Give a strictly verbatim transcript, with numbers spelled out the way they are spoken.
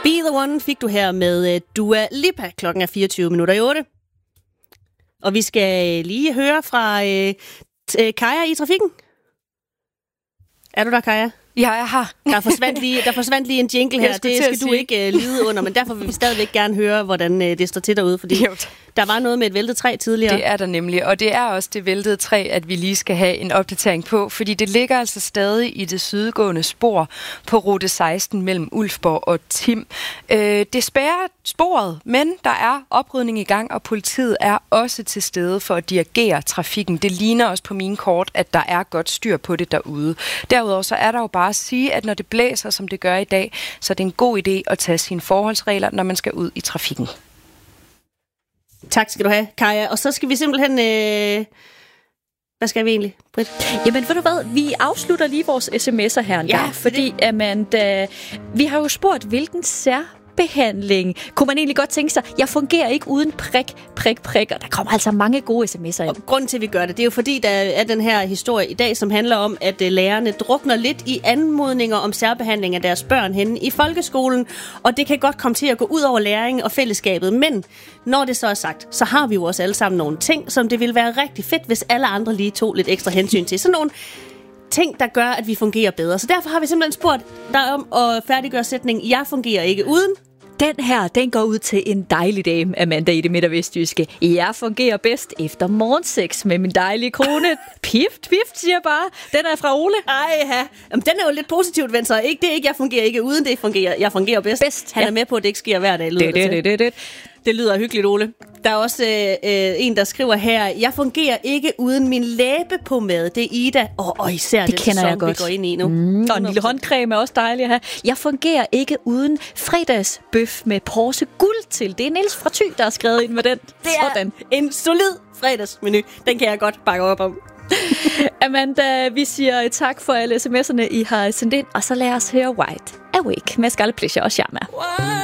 Be The One fik du her med Dua Lipa. Klokken er fireogtyve minutter i otte. Og vi skal lige høre fra øh, t- Kaja i trafikken. Er du der, Kaja? Ja, jeg har. Der forsvandt lige, der forsvandt lige en jingle her. Det skal du ikke uh, lide under, men derfor vil vi stadigvæk gerne høre, hvordan uh, det står til derude, fordi jo. Der var noget med et væltet træ tidligere. Det er der nemlig, og det er også det væltede træ, at vi lige skal have en opdatering på, fordi det ligger altså stadig i det sydgående spor på rute seksten mellem Ulfborg og Tim. Øh, det spærrer sporet, men der er oprydning i gang, og politiet er også til stede for at dirigere trafikken. Det ligner også på mine kort, at der er godt styr på det derude. Derudover så er der jo bare at sige, at når det blæser, som det gør i dag, så er det en god idé at tage sine forholdsregler, når man skal ud i trafikken. Tak skal du have, Kaja. Og så skal vi simpelthen... Øh... Hvad skal vi egentlig, Britt? Jamen, ved du hvad? Vi afslutter lige vores sms'er her en ja, gang, fordi Amanda, vi har jo spurgt, hvilken særbehandling kunne man egentlig godt tænke sig? Jeg fungerer ikke uden prik, prik, prik, og der kommer altså mange gode sms'er ind. Og grunden til, at vi gør det, det er jo fordi, der er den her historie i dag, som handler om, at lærerne drukner lidt i anmodninger om særbehandling af deres børn henne i folkeskolen, og det kan godt komme til at gå ud over læring og fællesskabet, men når det så er sagt, så har vi jo også alle sammen nogle ting, som det ville være rigtig fedt, hvis alle andre lige tog lidt ekstra hensyn til. Sådan nogle ting, der gør, at vi fungerer bedre. Så derfor har vi simpelthen spurgt dig om at færdiggøre sætningen, jeg fungerer ikke uden. Den her, den går ud til en dejlig dame, Amanda i det midt- og vestjyske. Jeg fungerer bedst efter morgensex med min dejlige kone. Pift, pift, siger bare. Den er fra Ole. Ej, ja. Jamen, den er jo lidt positivt, vendt så. Ikke, det er ikke, jeg fungerer ikke uden, det fungerer, jeg fungerer bedst. Bedst, Han ja. er med på, at det ikke sker hver dag. Det, det, det, det, det. Det lyder hyggeligt, Ole. Der er også øh, en, der skriver her, jeg fungerer ikke uden min læbepomade. Det er Ida. Og, og især det den kender sæson, jeg godt. vi går ind i nu. Mm, og en lille håndcreme er også dejlig at have. Jeg fungerer ikke uden fredagsbøf med porse guld til. Det er Niels fra Thy, der har skrevet ind med den. Det er Sådan. En solid fredagsmenu. Den kan jeg godt bakke op om. Amanda, vi siger tak for alle sms'erne, I har sendt ind. Og så lad os høre White Awake med Scarlet Pleasure og Sharma.